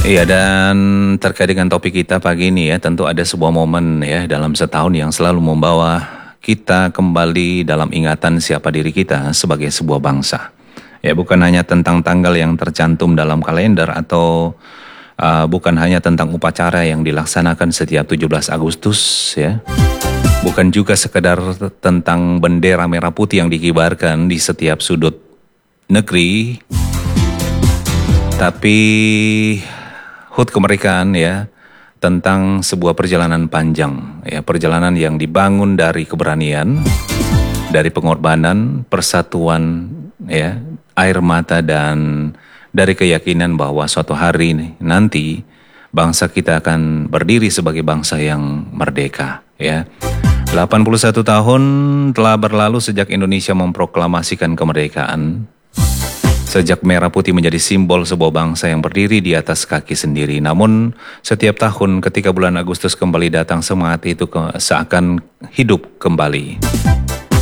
Iya, dan terkait dengan topik kita pagi ini ya, tentu ada sebuah momen ya dalam setahun yang selalu membawa kita kembali dalam ingatan siapa diri kita sebagai sebuah bangsa. Ya, bukan hanya tentang tanggal yang tercantum dalam kalender atau bukan hanya tentang upacara yang dilaksanakan setiap 17 Agustus ya. Bukan juga sekedar tentang bendera merah putih yang dikibarkan di setiap sudut negeri, tapi HUT kemerdekaan ya, tentang sebuah perjalanan panjang ya, perjalanan yang dibangun dari keberanian, dari pengorbanan, persatuan ya, air mata, dan dari keyakinan bahwa suatu hari nanti bangsa kita akan berdiri sebagai bangsa yang merdeka ya. 81 tahun telah berlalu sejak Indonesia memproklamasikan kemerdekaan. Sejak merah putih menjadi simbol sebuah bangsa yang berdiri di atas kaki sendiri. Namun setiap tahun ketika bulan Agustus kembali datang, semangat itu seakan hidup kembali.